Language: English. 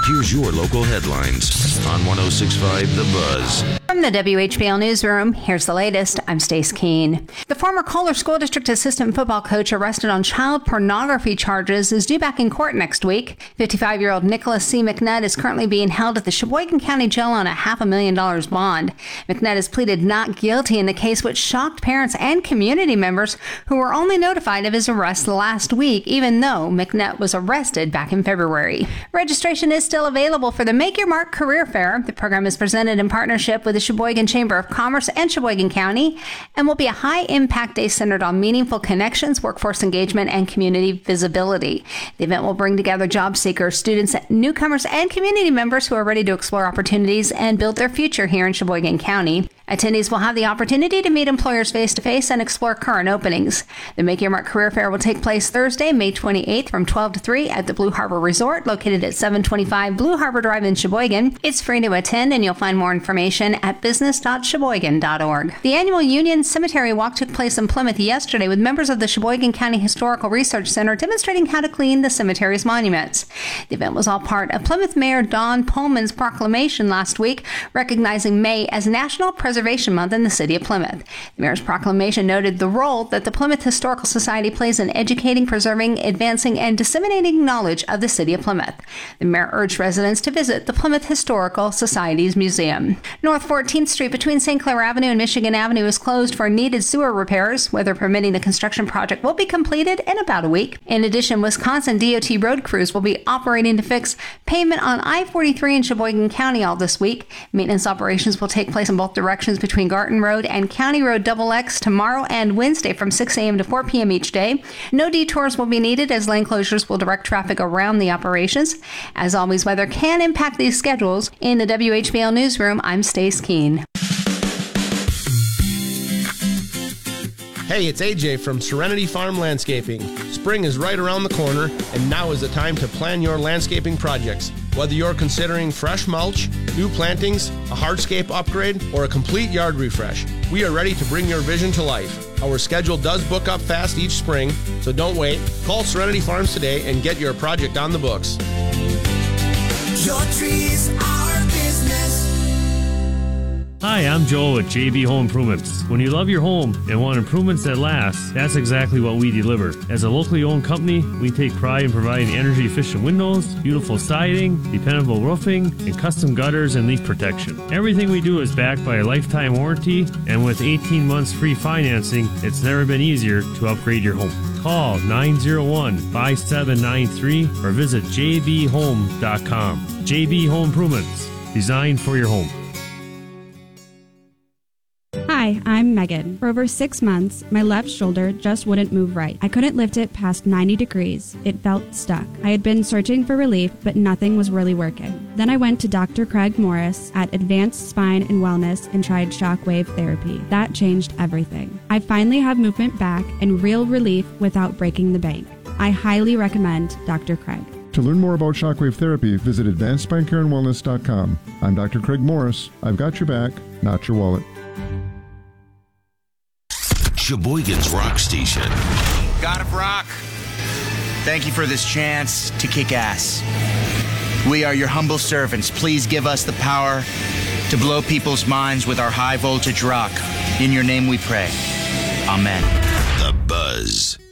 Here's your local headlines on 106.5 The Buzz. From the WHBL Newsroom, here's the latest. I'm Stace Keene. The former Kohler School District assistant football coach arrested on child pornography charges is due back in court next week. 55-year-old Nicholas C. McNutt is currently being held at the Sheboygan County Jail on a $500,000 bond. McNutt has pleaded not guilty in the case, which shocked parents and community members who were only notified of his arrest last week, even though McNutt was arrested back in February. Registration is still available for the Make Your Mark Career Fair. The program is presented in partnership with the Sheboygan Chamber of Commerce and Sheboygan County and will be a high-impact day centered on meaningful connections, workforce engagement, and community visibility. The event will bring together job seekers, students, newcomers, and community members who are ready to explore opportunities and build their future here in Sheboygan County. Attendees will have the opportunity to meet employers face-to-face and explore current openings. The Make Your Mark Career Fair will take place Thursday, May 28th from 12 to 3 at the Blue Harbor Resort, located at 725 Blue Harbor Drive in Sheboygan. It's free to attend, and you'll find more information at business.sheboygan.org. The annual Union Cemetery Walk took place in Plymouth yesterday with members of the Sheboygan County Historical Research Center demonstrating how to clean the cemetery's monuments. The event was all part of Plymouth Mayor Don Pullman's proclamation last week, recognizing May as National Preservation Month in the city of Plymouth. The mayor's proclamation noted the role that the Plymouth Historical Society plays in educating, preserving, advancing, and disseminating knowledge of the city of Plymouth. The mayor urged residents to visit the Plymouth Historical Society's museum. North 14th Street between St. Clair Avenue and Michigan Avenue is closed for needed sewer repairs. Weather permitting, the construction project will be completed in about a week. In addition, Wisconsin DOT road crews will be operating to fix pavement on I-43 in Sheboygan County all this week. Maintenance operations will take place in both directions between Garton Road and County Road XX tomorrow and Wednesday from 6 a.m. to 4 p.m. each day. No detours will be needed as lane closures will direct traffic around the operations. As always, weather can impact these schedules. In the WHBL Newsroom, I'm Stace Keene. Hey, it's AJ from Serenity Farm Landscaping. Spring is right around the corner, and now is the time to plan your landscaping projects. Whether you're considering fresh mulch, new plantings, a hardscape upgrade, or a complete yard refresh, we are ready to bring your vision to life. Our schedule does book up fast each spring, so don't wait. Call Serenity Farms today and get your project on the books. Your trees are business. Hi, I'm Joel with JB Home Improvements. When you love your home and want improvements that last, that's exactly what we deliver. As a locally owned company, we take pride in providing energy-efficient windows, beautiful siding, dependable roofing, and custom gutters and leak protection. Everything we do is backed by a lifetime warranty, and with 18 months free financing, it's never been easier to upgrade your home. Call 901-5793 or visit jbhome.com. JB Home Improvements, designed for your home. Hi, I'm Megan. For over 6 months, my left shoulder just wouldn't move right. I couldn't lift it past 90 degrees. It felt stuck. I had been searching for relief, but nothing was really working. Then I went to Dr. Craig Morris at Advanced Spine and Wellness and tried shockwave therapy. That changed everything. I finally have movement back and real relief without breaking the bank. I highly recommend Dr. Craig. To learn more about shockwave therapy, visit AdvancedSpineCareAndWellness.com. I'm Dr. Craig Morris. I've got your back, not your wallet. Sheboygan's Rock Station. God of Rock, thank you for this chance to kick ass. We are your humble servants. Please give us the power to blow people's minds with our high voltage rock. In your name we pray. Amen. The Buzz.